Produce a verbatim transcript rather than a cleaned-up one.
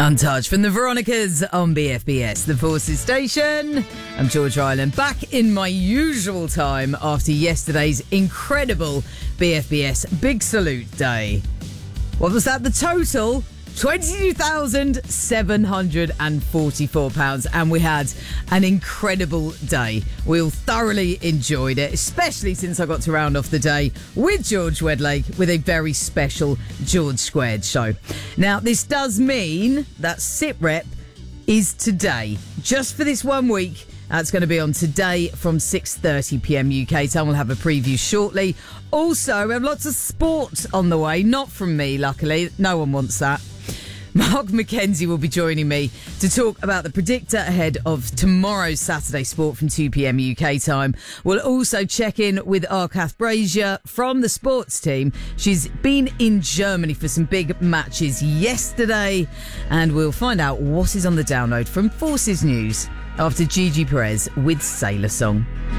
Untouched from the Veronicas on B F B S, the Forces Station. I'm George Ryland, back in my usual time after yesterday's incredible B F B S Big Salute Day. What was that? The total? twenty-two thousand seven hundred forty-four pounds, and we had an incredible day. We all thoroughly enjoyed it, especially since I got to round off the day with George Wedlake with a very special George Squared show. Now, this does mean that SitRep is today, just for this one week. That's going to be on today from six thirty p.m. U K time. We'll have a preview shortly. Also, we have lots of sport on the way, not from me, luckily. No one wants that. Mark McKenzie will be joining me to talk about the predictor ahead of tomorrow's Saturday Sport from two p.m. U K time. We'll also check in with Arkath Brazier from the sports team. She's been in Germany for some big matches yesterday, and we'll find out what is on the download from Forces News after Gigi Perez with Sailor Song.